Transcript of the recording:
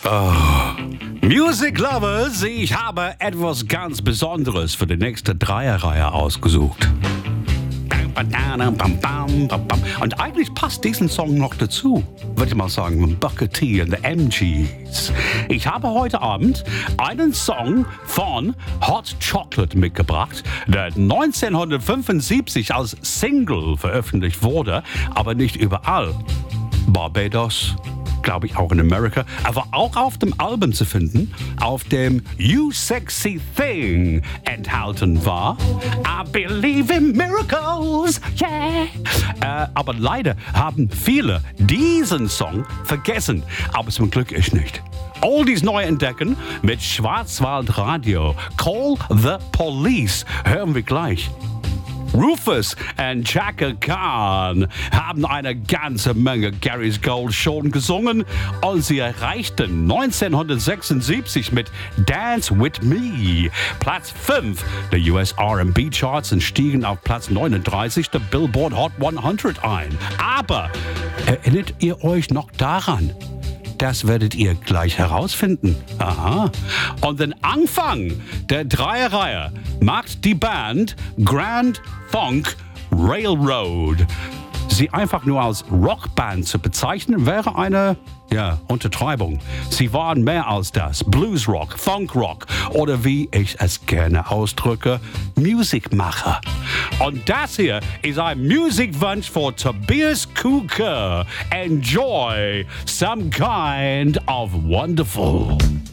Music Lovers, ich habe etwas ganz Besonderes für die nächste Dreierreihe ausgesucht. Und eigentlich passt diesen Song noch dazu, würde ich mal sagen, Booker T and the MGs. Ich habe heute Abend einen Song von Hot Chocolate mitgebracht, der 1975 als Single veröffentlicht wurde, aber nicht überall. Barbados, glaube ich auch in Amerika, aber auch auf dem Album zu finden, auf dem You Sexy Thing enthalten war. I believe in miracles, yeah. Aber leider haben viele diesen Song vergessen, aber zum Glück ich nicht. Oldies neu entdecken mit Schwarzwaldradio. Call the Police. Hören wir gleich. Rufus und Chaka Khan haben eine ganze Menge Gary's Gold schon gesungen und sie erreichten 1976 mit Dance With Me Platz 5 der US R&B Charts und stiegen auf Platz 39 der Billboard Hot 100 ein. Aber erinnert ihr euch noch daran? Das werdet ihr gleich herausfinden. Aha. Und den Anfang der Dreierreihe macht die Band Grand Funk Railroad. Sie einfach nur als Rockband zu bezeichnen, wäre eine Untertreibung. Sie waren mehr als das. Bluesrock, Funkrock oder wie ich es gerne ausdrücke, Musikmacher. Und das hier ist ein Musikwunsch von Tobias Kuker. Enjoy some kind of wonderful.